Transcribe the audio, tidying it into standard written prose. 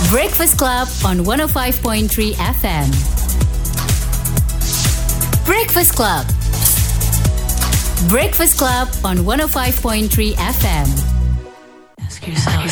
Breakfast Club on 105.3 FM. Breakfast Club. Breakfast Club on 105.3 FM. Ask yourself